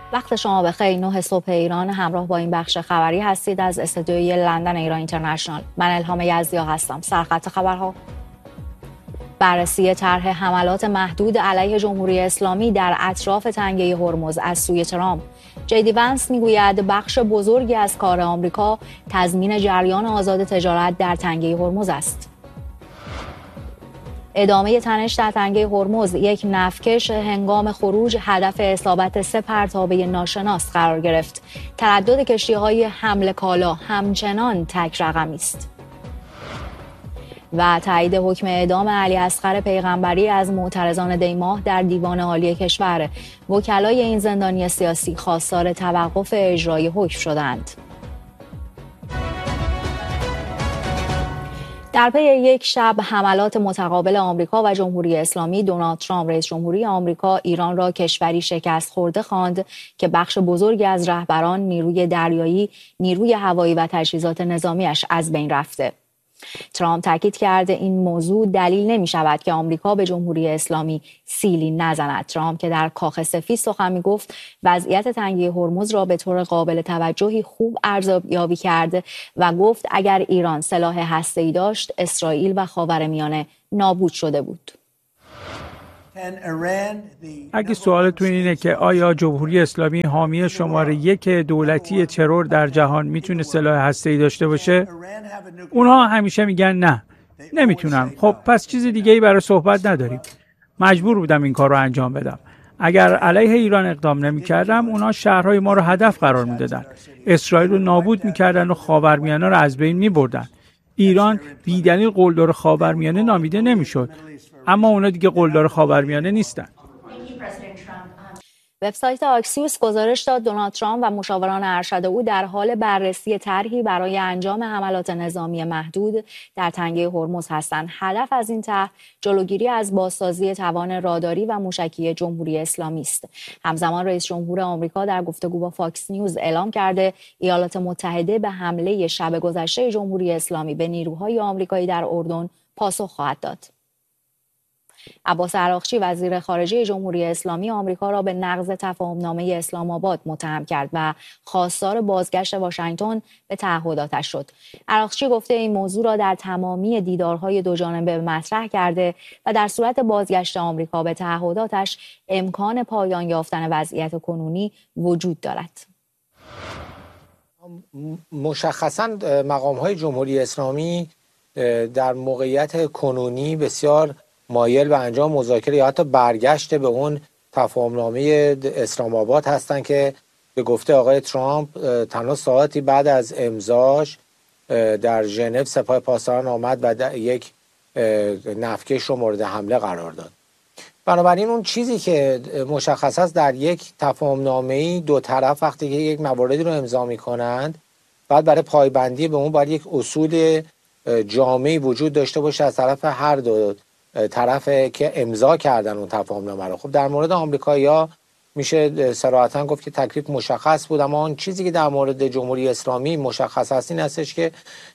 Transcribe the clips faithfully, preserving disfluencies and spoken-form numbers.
وقت شما بخیر. نه صبح ایران، همراه با این بخش خبری هستید از استودیوی لندن ایران اینترنشنال. من الهام یزدیا هستم. سرخط خبرها: بررسی طرح حملات محدود علیه جمهوری اسلامی در اطراف تنگه هرمز از سوی ترامپ. جیدی ونس میگوید بخش بزرگی از کار آمریکا تضمین جریان آزاد تجارت در تنگه هرمز است. ادامه تنش در تنگه هرمز، یک نفتکش هنگام خروج هدف اصابت سه پرتابه ناشناس قرار گرفت. تردد کشتی‌های حمل کالا همچنان تک رقمی است. و تایید حکم اعدام علی اصغر پیغمبری از معترضان دیماه در دیوان عالی کشور. وکلای این زندانی سیاسی خواستار توقف اجرای حکم شدند. در پی یک شب حملات متقابل آمریکا و جمهوری اسلامی، دونالد ترامپ رئیس جمهوری آمریکا ایران را کشوری شکست خورده خواند که بخش بزرگی از رهبران، نیروی دریایی، نیروی هوایی و تجهیزات نظامیش از بین رفته. ترامپ تاکید کرده این موضوع دلیل نمی شود که آمریکا به جمهوری اسلامی سیلی نزند. ترامپ که در کاخ سفید سخن می گفت، وضعیت تنگه هرمز را به طور قابل توجهی خوب ارزیابی کرد و گفت اگر ایران سلاح هسته‌ای داشت، اسرائیل و خاورمیانه نابود شده بود. اگه سوالتون اینه که آیا جمهوری اسلامی حامی شماره یک دولتی ترور در جهان میتونه سلاح هسته‌ای داشته باشه؟ اونها همیشه میگن نه، نمیتونم. خب پس چیز دیگه ای برای صحبت نداریم. مجبور بودم این کار رو انجام بدم. اگر علیه ایران اقدام نمیکردم، اونها شهرهای ما رو هدف قرار میدادن، اسرائیل رو نابود میکردن و خاورمیانه رو از بین میبردن. ایران بی‌دلیل قلدر خاورمیانه نامیده نمیشد. اما اونا دیگه قلدر خاورمیانه نیستن. وبسایت آکسیوس گزارش داد دونالد ترامپ و مشاوران ارشد او در حال بررسی طرحی برای انجام حملات نظامی محدود در تنگه هرمز هستند. هدف از این طرح جلوگیری از بازسازی توان راداری و موشکی جمهوری اسلامی است. همزمان رئیس جمهور آمریکا در گفتگو با فاکس نیوز اعلام کرده ایالات متحده به حمله شب گذشته جمهوری اسلامی به نیروهای آمریکایی در اردن پاسخ خواهد داد. عباس عراقچی وزیر خارجه جمهوری اسلامی آمریکا را به نقض تفاهمنامه اسلام آباد متهم کرد و خواستار بازگشت واشنگتن به تعهداتش شد. عراقچی گفته این موضوع را در تمامی دیدارهای دوجانبه مطرح کرده و در صورت بازگشت آمریکا به تعهداتش امکان پایان یافتن وضعیت کنونی وجود دارد. مشخصاً مقام‌های جمهوری اسلامی در موقعیت کنونی بسیار مایل به انجام مذاکره یا حتی برگشت به اون تفاهمنامه اسلام آباد هستند که به گفته آقای ترامپ تنها ساعتی بعد از امضاش در ژنو سپاه پاسداران آمد و یک نفتکش رو مورد حمله قرار داد. بنابراین اون چیزی که مشخص است در یک تفاهمنامه‌ای دو طرف وقتی که یک مواردی رو امضا می‌کنند، بعد برای پایبندی به اون باید یک اصول جامعی وجود داشته باشه از طرف هر دو طرف که امضا کردن اون تفاهمنامه رو. خب در مورد آمریکایی‌ها میشه صراحتاً گفت که تکلیف مشخص بود، اما اون چیزی که در مورد جمهوری اسلامی مشخص است این هستش که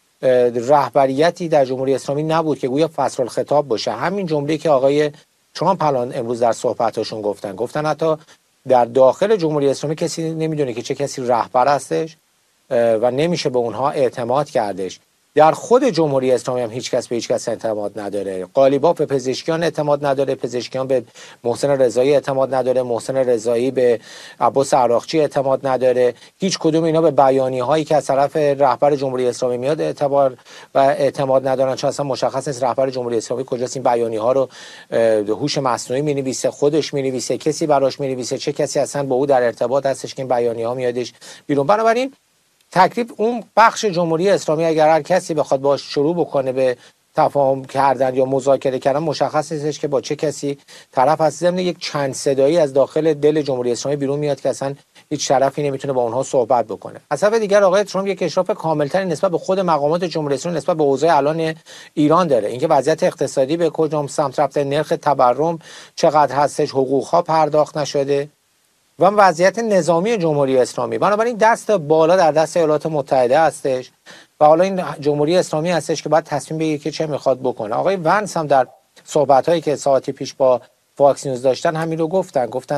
رهبریتی در جمهوری اسلامی نبود که گویا فصل الخطاب باشه. همین جمله که آقای ترامپ الان امروز در صحبتاشون گفتن گفتن حتی در داخل جمهوری اسلامی کسی نمیدونه که چه کسی رهبر هستش و نمیشه به اونها اعتماد کردش. در خود جمهوری اسلامی هم هیچ کس به هیچ کس اعتماد نداره. قالیباف به پزشکیان اعتماد نداره، پزشکیان به محسن رضایی اعتماد نداره، محسن رضایی به عباس عراقچی اعتماد نداره. هیچ کدوم اینا به بیانیه‌هایی که از طرف رهبر جمهوری اسلامی میاد اعتبار و اعتماد ندارن، چون اصلا مشخص نیست رهبر جمهوری اسلامی کجاست. این بیانیه‌ها رو هوش مصنوعی می‌نویسه، خودش می‌نویسه، کسی براش می‌نویسه، چه کسی اصلا با او در ارتباط هستش که این بیانیه‌ها میادش بیرون. بنابراین تکلیف اون بخش جمهوری اسلامی اگر هر کسی بخواد باش شروع بکنه به تفاهم کردن یا مذاکره کردن، مشخص نیستش که با چه کسی طرف هست. ضمن یک چند صدایی از داخل دل جمهوری اسلامی بیرون میاد که اصلا هیچ شرفی نمیتونه با اونها صحبت بکنه. از طرف دیگر آقای ترامپ یک اشراف کاملتری نسبت به خود مقامات جمهوری اسلامی نسبت به اوضاع الان ایران داره. اینکه وضعیت اقتصادی به کجا سمت رفته، نرخ تورم چقدر هستش، حقوق‌ها پرداخت نشده و وضعیت نظامی جمهوری اسلامی. بنابراین دست بالا در دست ایالات متحده هستش و حالا این جمهوری اسلامی هستش که باید تصمیم بگیره که چه میخواد بکنه. آقای ونس هم در صحبت‌هایی که ساعتی پیش با فاکس نیوز داشتن همین رو گفتن گفتن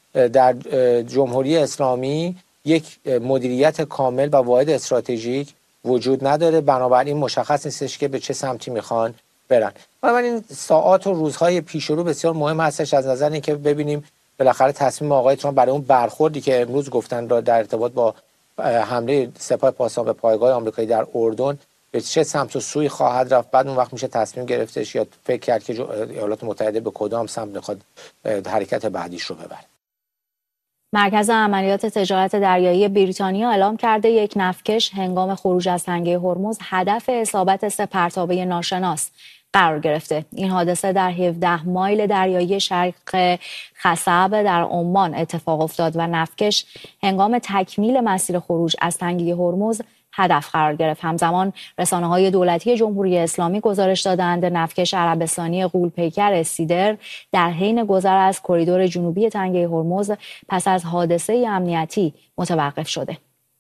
در جمهوری اسلامی یک مدیریت کامل و واحد استراتژیک وجود نداره، بنابراین مشخص نیستش که به چه سمتی میخوان برن. بنابراین ساعات و روزهای پیش رو بسیار مهم هستش از نظر اینکه ببینیم بالاخره تصمیم آقای ترامپ برای اون برخوردی که امروز گفتن را در ارتباط با حمله سپاه پاسداران به پایگاه آمریکایی در اردن به چه سمت و سوی خواهد رفت. بعد اون وقت میشه تصمیم گرفتش یا فکر کرد که ایالات متحده به کدام سمت میخواد حرکت بعدیش رو ببره. مرکز عملیات تجارت دریایی بریتانیا اعلام کرده یک نفتکش هنگام خروج از تنگه هرمز هدف اصابت سه پرتابه ناشناس قرار گرفته. این حادثه در هفده مایل دریایی شرق خصب در عمان اتفاق افتاد و نفتکش هنگام تکمیل مسیر خروج از تنگه هرمز هدف قرار گرفت. همزمان رسانه‌های دولتی جمهوری اسلامی گزارش دادند نفتکش عربستانی غول‌پیکر سیدر در حین گذر از کریدور جنوبی تنگه هرمز پس از حادثه امنیتی متوقف شده.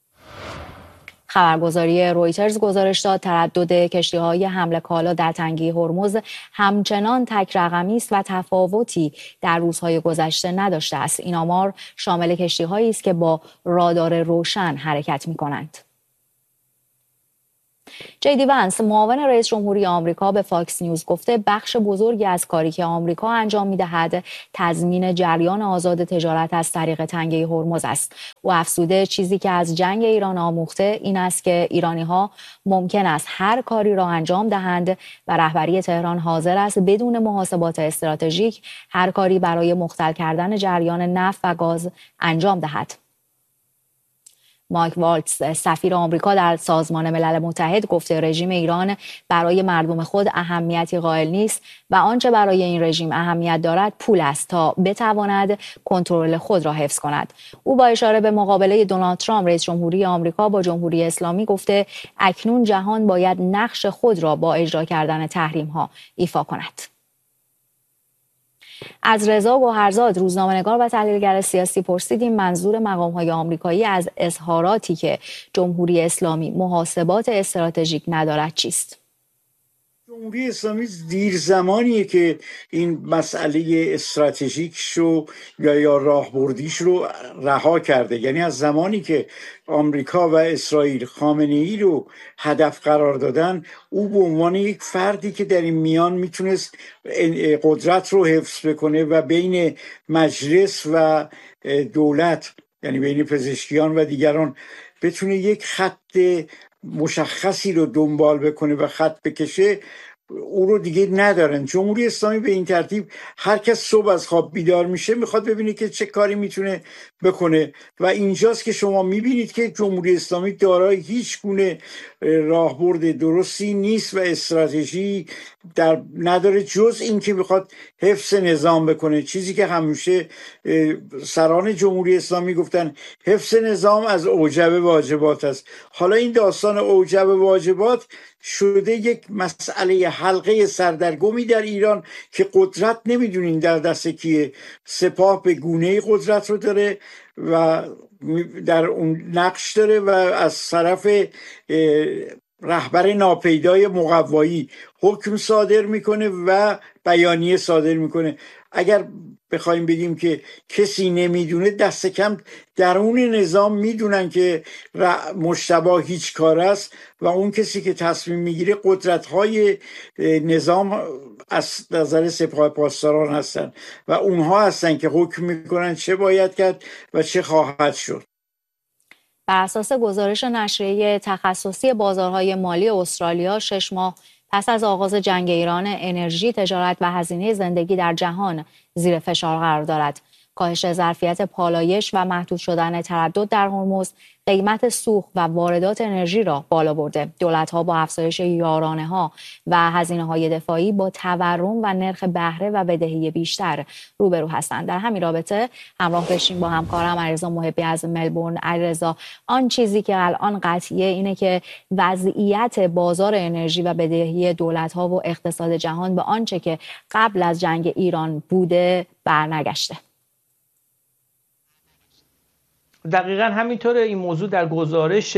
خبرگزاری رویترز گزارش داد تردد کشتی‌های حمل کالا در تنگه هرمز همچنان تک رقمی است و تفاوتی در روزهای گذشته نداشته است. این آمار شامل کشتی‌هایی است که با رادار روشن حرکت می‌کنند. جی دی ونس معاون رئیس جمهوری آمریکا به فاکس نیوز گفته بخش بزرگی از کاری که آمریکا انجام می‌دهد تضمین جریان آزاد تجارت از طریق تنگه هرمز است. او افزوده چیزی که از جنگ ایران آموخته این است که ایرانی‌ها ممکن است هر کاری را انجام دهند و رهبری تهران حاضر است بدون محاسبات استراتژیک هر کاری برای مختل کردن جریان نفت و گاز انجام دهد. مایک والتز سفیر آمریکا در سازمان ملل متحد گفته رژیم ایران برای مردم خود اهمیتی قائل نیست و آنچه برای این رژیم اهمیت دارد پول است تا بتواند کنترل خود را حفظ کند. او با اشاره به مقابله دونالد ترامپ رئیس جمهوری آمریکا با جمهوری اسلامی گفته اکنون جهان باید نقش خود را با اجرا کردن تحریم ها ایفا کند. از رضا گوهرزاد روزنامه‌نگار و تحلیلگر سیاسی پرسیدیم منظور مقام‌های آمریکایی از اظهاراتی که جمهوری اسلامی محاسبات استراتژیک ندارد چیست؟ جمهوری اسلامی دیر زمانیه که این مسئله استراتژیکش رو یا یا راهبردیش رو رها کرده. یعنی از زمانی که آمریکا و اسرائیل خامنه‌ای رو هدف قرار دادن او به عنوان یک فردی که در این میان میتونست قدرت رو حفظ بکنه و بین مجلس و دولت یعنی بین پزشکیان و دیگران بتونه یک خط مشخصی رو دنبال بکنه و خط بکشه او رو دیگه ندارن. جمهوری اسلامی به این ترتیب هر کس صبح از خواب بیدار میشه میخواد ببینه که چه کاری میتونه بکنه و اینجاست که شما میبینید که جمهوری اسلامی دارای هیچ گونه راهبرد درستی نیست و استراتژی در نداره جز این که بخواد حفظ نظام بکنه. چیزی که همیشه سران جمهوری اسلامی گفتن حفظ نظام از اوجب واجبات است. حالا این داستان اوجب واجبات شده یک مسئله حلقه سردرگمی در ایران که قدرت نمیدونین در دست کیه. سپاه به گونه قدرت رو داره و در اون نقش داره و از طرف رهبر ناپیدای مقوایی حکم صادر میکنه و بیانیه صادر میکنه. اگر بخوایم بگیم که کسی نمیدونه دست کم درون نظام میدونن که مجتبی هیچ کار است و اون کسی که تصمیم میگیره قدرت‌های نظام از نظر سپاه پاسداران هستن و اونها هستن که حکم میکنن چه باید کرد و چه خواهد شد. بر اساس گزارش نشریه تخصصی بازارهای مالی استرالیا شش ماه پس از آغاز جنگ ایران انرژی، تجارت و هزینه زندگی در جهان زیر فشار قرار دارد. کاهش ظرفیت پالایش و محدود شدن تردد در هرمز قیمت سوخت و واردات انرژی را بالا برده. دولت‌ها با افزایش یارانه‌ها و هزینه‌های دفاعی با تورم و نرخ بهره و بدهی بیشتر روبرو هستند. در همین رابطه همراه بشیم با همکارم علیرضا محبی از ملبورن. علیرضا، آن چیزی که الان قطعیه اینه که وضعیت بازار انرژی و بدهی دولت‌ها و اقتصاد جهان به آنچه که قبل از جنگ ایران بوده برنگشته. دقیقاً همینطوره. این موضوع در گزارش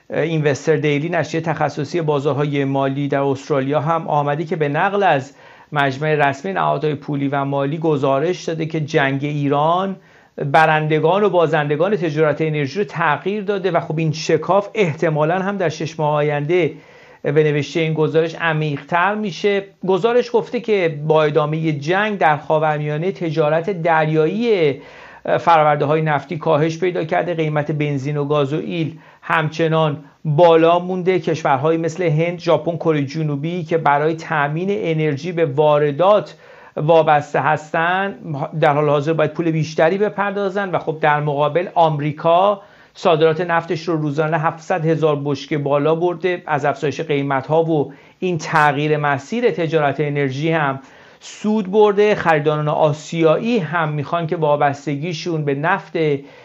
اینوستر دیلی نشریه تخصصی بازارهای مالی در استرالیا هم آمده که به نقل از مجمع رسمی نهادهای پولی و مالی گزارش داده که جنگ ایران برندگان و بازندگان تجارت انرژی رو تغییر داده و خب این شکاف احتمالاً هم در شش ماه آینده به نوشته این گزارش عمیق‌تر میشه. گزارش گفته که با ادامه جنگ در خاورمیانه تجارت دریایی فرآورده های نفتی کاهش پیدا کرده، قیمت بنزین و گازوئیل همچنان بالا مونده. کشورهایی مثل هند، ژاپن، کره جنوبی که برای تامین انرژی به واردات وابسته هستند در حال حاضر باید پول بیشتری بپردازن و خب در مقابل آمریکا صادرات نفتش رو روزانه هفتصد هزار بشکه بالا برده. از افزایش قیمت‌ها و این تغییر مسیر تجارت انرژی هم سود برده. خریداران آسیایی هم میخوان که وابستگیشون به نفت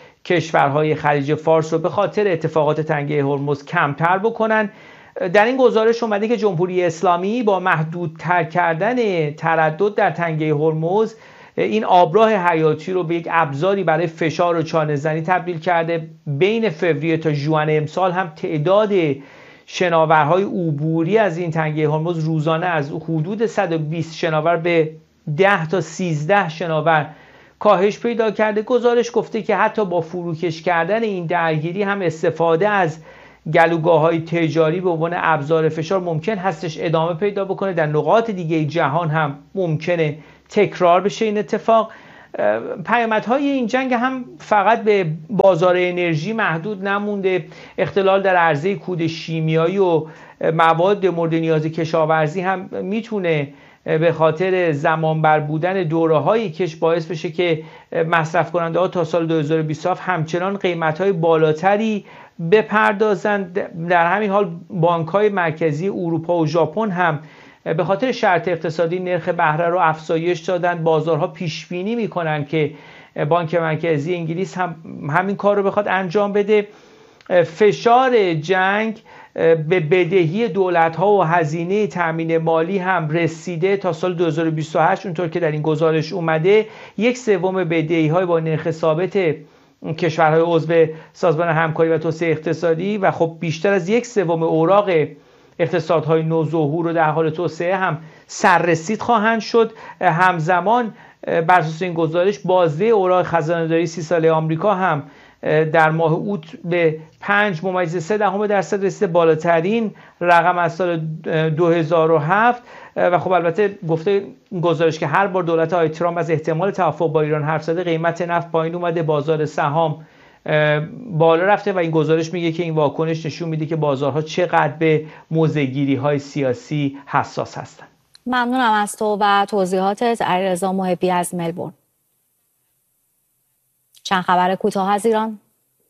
کشورهای خلیج فارس رو به خاطر اتفاقات تنگه هرمز کمتر بکنن. در این گزارش اومده که جمهوری اسلامی با محدودتر کردن تردد در تنگه هرمز این آبراه حیاتی رو به یک ابزاری برای فشار و چانه‌زنی تبدیل کرده. بین فوریه تا ژوئن امسال هم تعداد شناورهای عبوری از این تنگه هرمز روزانه از حدود صد و بیست شناور به ده تا سیزده شناور کاهش پیدا کرده. گزارش گفته که حتی با فروکش کردن این درگیری هم استفاده از گلوگاه‌های تجاری به عنوان ابزار فشار ممکن هستش ادامه پیدا بکنه. در نقاط دیگه جهان هم ممکنه تکرار بشه این اتفاق. پیامدهای این جنگ هم فقط به بازار انرژی محدود نمونده. اختلال در عرضه کود شیمیایی و مواد مورد نیاز کشاورزی هم میتونه به خاطر زمان بر بودن دوره‌های کش باعث بشه که مصرف کننده ها تا سال دو هزار و بیست و هفت همچنان قیمت‌های بالاتری بپردازند. در همین حال بانک‌های مرکزی اروپا و ژاپن هم به خاطر شرط اقتصادی نرخ بهره رو افزایش دادن. بازارها پیش بینی می‌کنن که بانک مرکزی انگلیس هم همین کار رو بخواد انجام بده. فشار جنگ به بدهی دولت‌ها و هزینه تامین مالی هم رسیده. تا سال دو هزار و بیست و هشت اونطور که در این گزارش اومده یک سوم بدهی‌های با نرخ ثابت کشورهای عضو سازمان همکاری و توسعه اقتصادی و خب بیشتر از یک سوم اوراق اقتصادهای نوظهور و در حال توسعه هم سررسید خواهند شد. همزمان بر اساس این گزارش بازده اوراق خزانه‌داری سی ساله آمریکا هم در ماه اوت به پنج ممیز سه دهم درصد رسیده، بالاترین رقم از سال دو هزار و هفت. و خب البته گفته گزارش که هر بار دولت آقای ترامپ از احتمال توافق با ایران حرف زده قیمت نفت پایین اومده، بازار سهام بالا رفته و این گزارش میگه که این واکنش نشون میده که بازارها چقدر به موضع‌گیری‌های سیاسی حساس هستند. ممنونم از تو و توضیحاتت. علیرضا محبی از ملبورن. چند خبر کوتاه از ایران.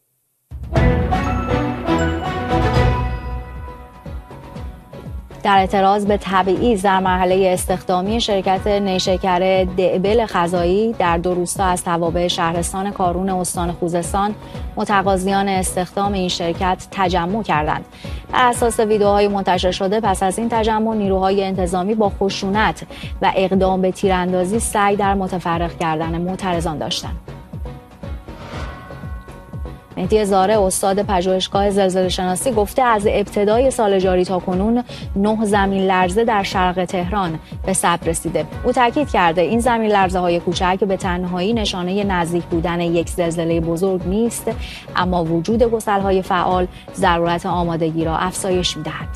در اعتراض به تبعیض در مرحله استخدامی شرکت نیشکر دعبل خزایی در دو روستا از توابع شهرستان کارون استان خوزستان متقاضیان استخدام این شرکت تجمع کردند. بر اساس ویدئوهای منتشر شده پس از این تجمع نیروهای انتظامی با خشونت و اقدام به تیراندازی سعی در متفرق کردن معترضان داشتند. مهدی زاره استاد پژوهشگاه زلزله شناسی گفته از ابتدای سال جاری تا کنون نه زمین لرزه در شرق تهران به ثبت رسیده. او تاکید کرده این زمین لرزه های کوچک به تنهایی نشانه نزدیک بودن یک زلزله بزرگ نیست، اما وجود گسل‌های فعال ضرورت آمادگی را افزایش می‌دهد.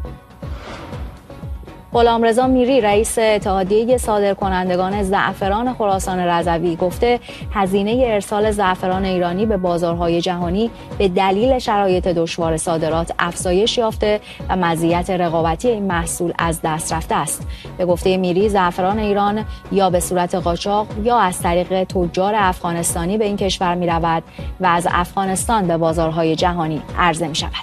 غلامرضا میری رئیس اتحادیه صادرکنندگان زعفران خراسان رضوی گفته هزینه ارسال زعفران ایرانی به بازارهای جهانی به دلیل شرایط دشوار صادرات افزایش یافته و مزیت رقابتی این محصول از دست رفته است. به گفته میری زعفران ایران یا به صورت قاچاق یا از طریق تجار افغانستانی به این کشور می رود و از افغانستان به بازارهای جهانی عرضه می شود.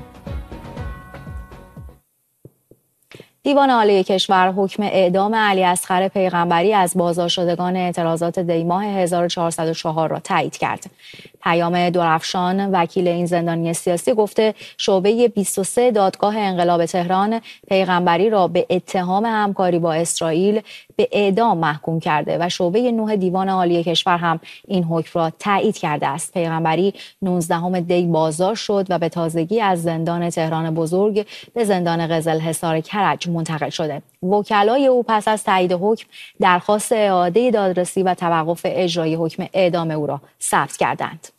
دیوان عالی کشور حکم اعدام علی اصغر پیغمبری از بازداشتگان اعتراضات دیماه هزار و چهارصد و چهار را تایید کرد. پیام درفشان وکیل این زندانی سیاسی گفته شعبه بیست و سه دادگاه انقلاب تهران پیغمبری را به اتهام همکاری با اسرائیل به اعدام محکوم کرده و شعبه نه دیوان عالی کشور هم این حکم را تایید کرده است. پیغمبری نوزدهم دی بازداشت شد و به تازگی از زندان تهران بزرگ به زندان قزلحصار کرج منتقل شده. وکلای او پس از تایید حکم درخواست اعاده دادرسی و توقف اجرای حکم اعدام او را ثبت کردند.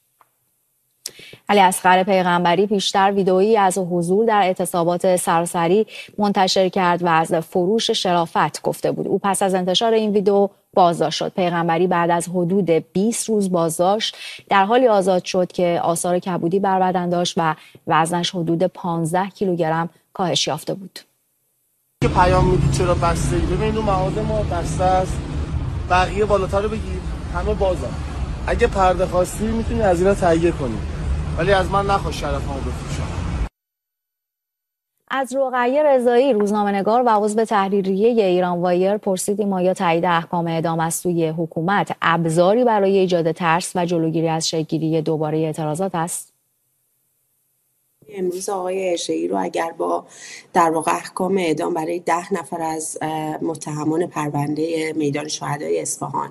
علیاصغر پیغمبری پیشتر ویدئویی از حضور در اعتصابات سراسری منتشر کرد و از فروش شرافت گفته بود. او پس از انتشار این ویدئو بازداشت شد. پیغمبری بعد از حدود بیست روز بازداشت در حالی آزاد شد که آثار کبودی بر بدن داشت و وزنش حدود پانزده کیلوگرم کاهش یافته بود. که پیام میدید چرا بسته ای؟ ببین اون مغازه ما بسته است، بقیه بالاتر رو بگیر، همه بازن. اگه پرده خواستی میتونی از اینا تهیه کنی، ولی از من نخواست شرفمو بفروشم. از رقیه رضایی روزنامه‌نگار و عضو تحریریه ایران وایر پرسیدیم آیا تایید احکام اعدام از سوی حکومت ابزاری برای ایجاد ترس و جلوگیری از شکل‌گیری دوباره اعتراضات است؟ امروز آقای عشایی رو اگر با در واقع احکام اعدام برای ده نفر از متهمان پرونده میدان شهدای اصفهان،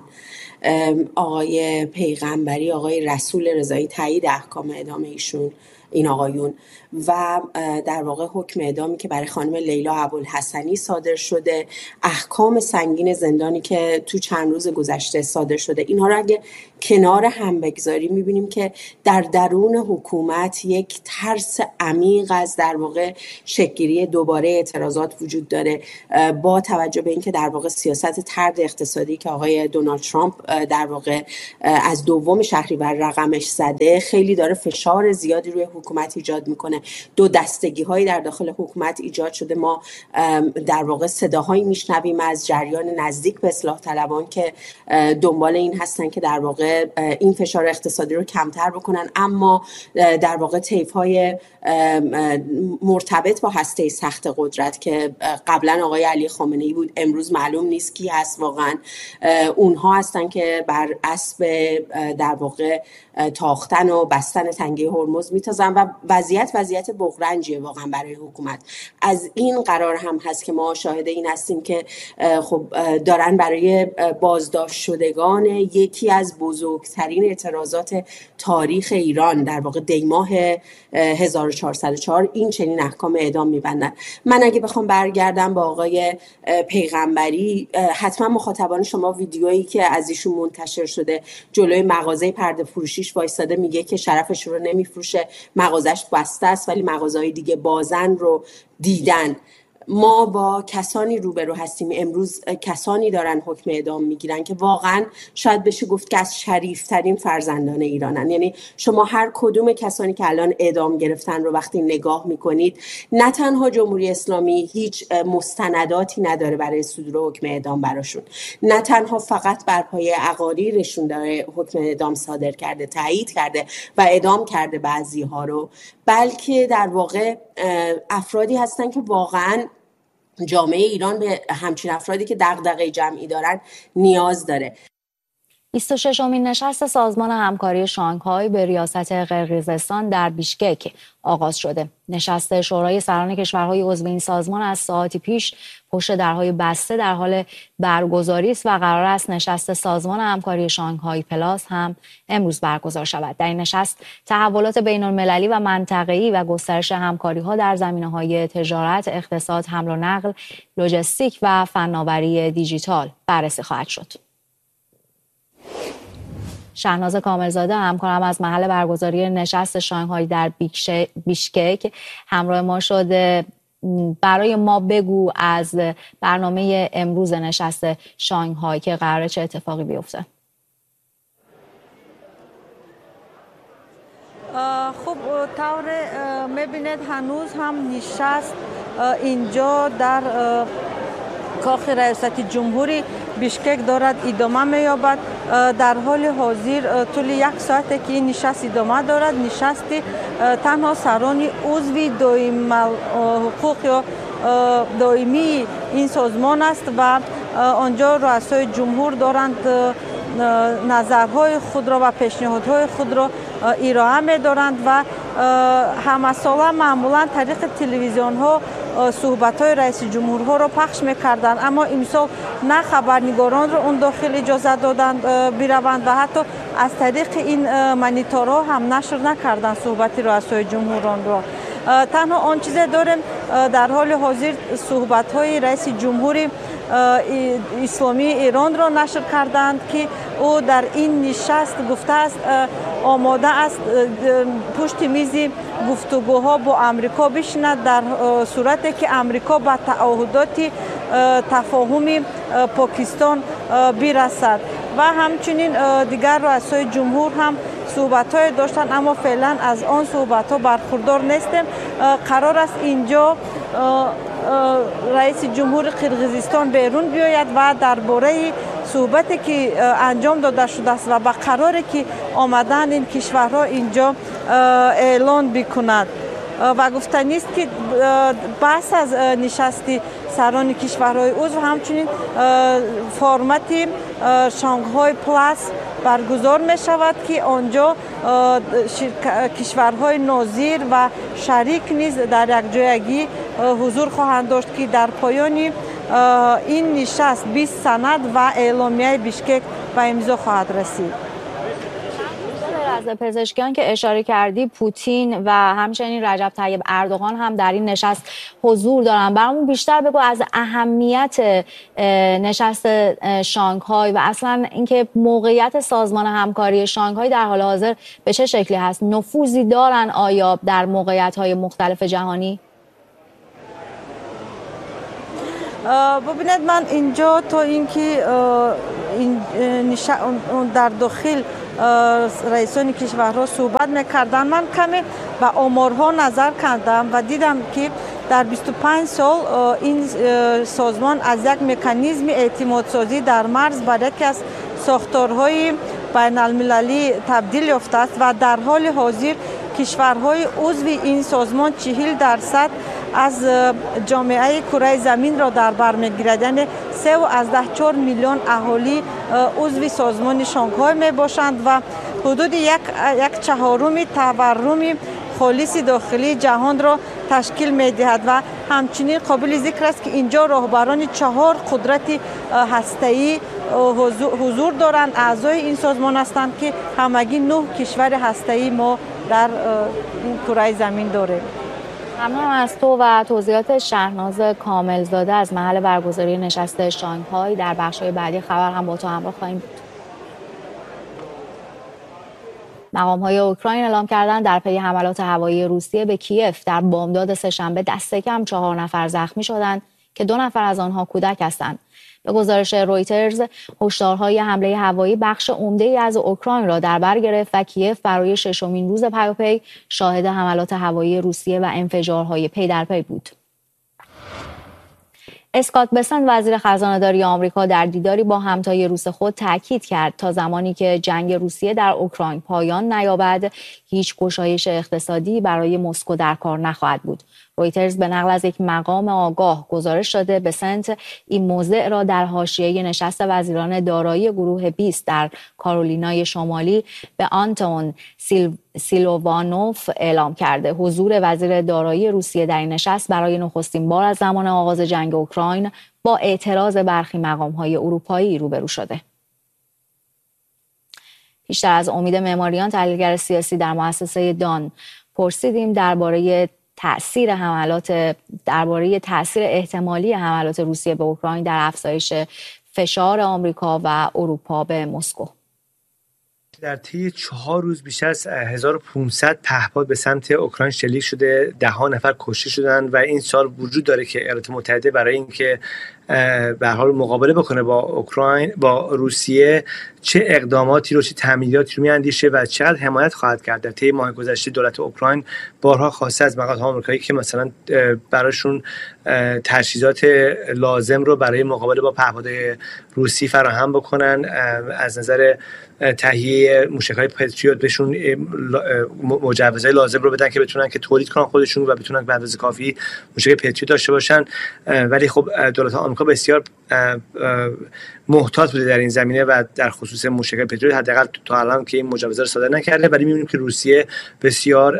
آقای پیغمبری، آقای رسول رضایی تایید احکام اعدام ایشون این آقایون و در واقع حکم اعدامی که برای خانم لیلا ابوالحسنی صادر شده، احکام سنگین زندانی که تو چند روز گذشته صادر شده، اینها رو اگه کنار هم بگذاریم میبینیم که در درون حکومت یک ترس عمیق از در واقع شکل‌گیری دوباره اعتراضات وجود داره، با توجه به اینکه در واقع سیاست طرد اقتصادی که آقای دونالد ترامپ در واقع از دوم شهریور رقمش زده خیلی داره فشار زیادی روی حکومت ایجاد میکنه. دو دستگی هایی در داخل حکومت ایجاد شده. ما در واقع صداهایی میشنویم از جریان نزدیک به اصلاح طلبان که دنبال این هستن که در واقع این فشار اقتصادی رو کمتر بکنن، اما در واقع طیف های مرتبط با هسته سخت قدرت که قبلا آقای علی خامنه‌ای بود، امروز معلوم نیست کی هست واقعا، اونها هستن که بر اسب در واقع تاختن و بستن تنگه هرمز میتازن و وضعیت وضعیت بغرنجیه واقعا برای حکومت. از این قرار هم هست که ما شاهد این هستیم که خب دارن برای بازداشت شدگان یکی از بزرگترین اعتراضات تاریخ ایران در واقع دیماه هزار و چهارصد و چهار این چنین احکام اعدام میبندن. من اگه بخوام برگردم با آقای پیغمبری، حتما مخاطبان شما ویدیویی که از ایشون منتشر شده جلوی مغازه پرده فروشیش وایساده میگه که شرفش رو نمیفروشه، مغازش بسته است ولی مغازهای دیگه بازن رو دیدن. ما با کسانی روبرو هستیم امروز، کسانی دارن حکم اعدام میگیرن که واقعا شاید بشه گفت که از شریفترین فرزندان ایرانن. یعنی شما هر کدوم کسانی که الان اعدام گرفتن رو وقتی نگاه میکنید، نه تنها جمهوری اسلامی هیچ مستنداتی نداره برای صدور حکم اعدام براشون، نه تنها فقط بر پایه اقاریرشون داره حکم اعدام صادر کرده، تایید کرده و اعدام کرده بعضی ها رو، بلکه در واقع افرادی هستن که واقعا جامعه ایران به همچین افرادی که دغدغه جمعی دارن نیاز داره. بیست و ششمین نشست سازمان همکاری شانگهای به ریاست قرقیزستان در بیشکک آغاز شده. نشست شورای سران کشورهای عضو این سازمان از ساعتی پیش پشت درهای بسته در حال برگزاری است و قرار است نشست سازمان همکاری شانگهای پلاس هم امروز برگزار شود. در این نشست تحولات بین المللی و منطقه‌ای و گسترش همکاری‌ها در زمینه‌های تجارت، اقتصاد، حمل و نقل، لوجستیک و فناوری دیجیتال بررسی خواهد شد. شهناز کاملزاده همکارم از محل برگزاری نشست شانگهای در بیشکک همراه ما شده. برای ما بگو از برنامه امروز نشست شانگهای که قراره چه اتفاقی بیفته. خب طور میبینید هنوز هم نشست اینجا در کاخ ریاست جمهوری بیشکک دارد ادامه می‌یابد. در حال حاضر طول یک ساعت که این نشست ادامه دارد، نشست تنها سران عضو دائم حقوق یا دائمی این سازمان است و آنجا رؤسای جمهور دارند نظرهای خود را و پیشنهادهای خود را ارائه می‌دارند و همه ساله معمولا طریق تلویزیون ها صحبت های رئیس جمهورها را پخش میکردند، اما امسال نه خبرنگاران را اون داخل اجازه دادند بروند و حتی از طریق این مانیتورها هم نشر نکردند صحبت رئیس جمهوران را. تنها آن چیز داریم در حال حاضر صحبت‌های رئیس جمهوری اسلامی ایران را نشر کردند که او در این نشست گفته است آماده است پشت میز گفتگوها با امریکا بشیند در صورتی که امریکا به تعهدات تفاهم پاکستان برسد و همچنین دیگر رؤسای جمهور هم صحبت‌های داشتن، اما فعلا از آن صحبت‌ها برخوردار نیستیم. قرار است اینجا رئیس جمهور قرقیزستان بیرون بیاید و درباره صحبتی که انجام داده شده است و به قراری که آمدن این کشورها اینجا اعلان بکند و گفتنی است که بحث از نشست سران کشورهای عضو همچنین فرمت شانگهای پلاس برگزار می شود که آنجا کشورهای ناظر و شریک نیز در یک جایگی حضور خواهند داشت که در پایان این نشست بیست سند و اعلامیه بیشکک به امضا خواهد رسید. از پزشکیان که اشاره کردی، پوتین و همچنین رجب طیب اردوغان هم در این نشست حضور دارن. برامون بیشتر بگو از اهمیت نشست شانگهای و اصلا اینکه موقعیت سازمان همکاری شانگهای در حال حاضر به چه شکلی هست؟ نفوذی دارن آیا در موقعیت‌های مختلف جهانی؟ ببینید، من اینجا تا اینکه این در داخل رئیسان کشورها صحبت میکردن، من کمی به آمارها نظر کردم و دیدم که در بیست و پنج سال این سازمان از یک مکانیزم اعتماد سازی در مرز بر یکی از ساختارهای بین المللی تبدیل یافته است و در حال حاضر کشورهای عضو این سازمان چهل درصد از جامعه کره زمین را در بر میگیرد، یعنی سه و از ده چهار میلیون اهالی عضو سازمان شانگهای می باشند و حدود یک یک چهارم تورم خالص داخلی جهان را تشکیل می دهد و همچنین قابل ذکر است که اینجا راهبران چهار قدرت هسته‌ای حضور دارند، اعضای این سازمان هستند که همگی نه کشور هسته‌ای ما در این کره زمین داریم. ممنونم از تو و توضیحات شهرناز کاملزاده از محل برگزاری نشست شانگهای. در بخش‌های بعدی خبر هم با تو همراه خواهیم بود. مقام‌های اوکراین اعلام کردند در پی حملات هوایی روسیه به کیف در بامداد سه‌شنبه دست کم چهار نفر زخمی شدند که دو نفر از آنها کودک هستند. به گزارش رویترز، هشدارهای حمله هوایی بخش عمده‌ای از اوکراین را در بر گرفت و کیف برای ششمین روز پیاپی شاهد حملات هوایی روسیه و انفجارهای پی در پی بود. اسکات بسنت، وزیر خزانه‌داری آمریکا، در دیداری با همتای روس خود تاکید کرد تا زمانی که جنگ روسیه در اوکراین پایان نیابد، هیچ گشایش اقتصادی برای مسکو در کار نخواهد بود. رویترز به نقل از یک مقام آگاه گزارش داده بسنت این موضع را در حاشیه نشست وزیران دارایی گروه بیست در کارولینای شمالی به آنتون سیل... سیلوانوف اعلام کرده. حضور وزیر دارایی روسیه در این نشست برای نخستین بار از زمان آغاز جنگ اوکراین با اعتراض برخی مقام‌های اروپایی روبرو شده. بیشتر از امید معماریان، تحلیلگر سیاسی در مؤسسه دان، پرسیدیم درباره تأثیر حملات درباره تأثیر احتمالی حملات روسیه به اوکراین در افزایش فشار آمریکا و اروپا به مسکو. در طی چهار روز بیشتر از هزار و پانصد پهپاد به سمت اوکراین شلیک شده، ده ها نفر کشته شدند و این سال وجود داره که ایالات متحده برای اینکه به هر حال مقابله بکنه با اوکراین با روسیه چه اقداماتی رو چه تمهیداتی رو میاندیشه و چقدر حمایت خواهد کرد. در طی ماه گذشته دولت اوکراین بارها خواسته از مقامات آمریکایی که مثلا براشون تجهیزات لازم رو برای مقابله با پهپادهای روسی فراهم بکنن، از نظر تهیه موشک‌های پتریوت بهشون مجوزهای لازم رو بدن که بتونن که تولید کنن خودشون و بتونن به اندازه کافی موشک پتریوت داشته باشن. ولی خب دولت آمریکا بسیار محتاط بوده در این زمینه و در خصوص موشک پتریوت حداقل تا الان که این مجوزها رو صادر نکرده، ولی می‌بینیم که روسیه بسیار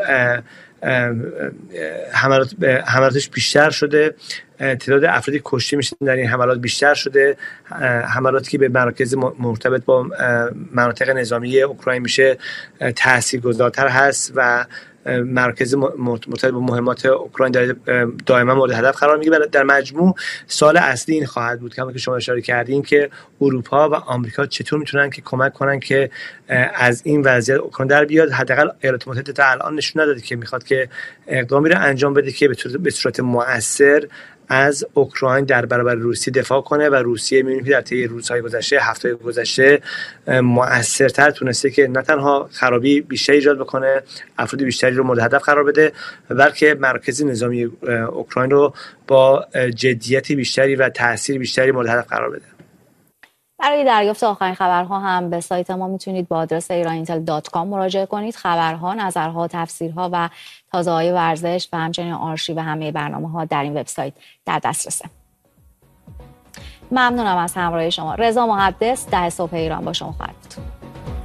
حملات حملاتش بیشتر شده، تعداد افرادی کشته میشن در این حملات بیشتر شده، حملاتی که به مراکز مرتبط با مناطق نظامی اوکراین میشه تاثیرگذارتر هست و مرکز مرتبط با مهمات اوکراین دائما مورد هدف قرار میگیره. در مجموع سوال اصلی این خواهد بود که شما اشاره کردین که اروپا و آمریکا چطور میتونن که کمک کنن که از این وضعیت اوکراین در بیاد. حداقل ایالات متحده تا الان نشون نداده که میخواد که اقدامی رو انجام بده که به صورت مؤثر از اوکراین در برابر روسیه دفاع کنه و روسیه می‌بینیم که در طی روزهای گذشته، هفته‌های گذشته مؤثرتر تونسته که نه تنها خرابی بیشتری ایجاد بکنه، افراد بیشتری رو مورد هدف قرار بده، بلکه مرکز نظامی اوکراین رو با جدیت بیشتری و تأثیر بیشتری مورد هدف قرار بده. برای دریافت آخرین خبرها هم به سایت ما میتونید با آدرس ایران اینتل دات کام مراجعه کنید. خبرها، نظرها، تفسیرها و تازه‌های ورزش و همچنین آرشیو همه برنامه‌ها در این وبسایت در دسترسه. ممنونم از همراهی شما. رضا محدث، ده صبح ایران با شما خواهد بود.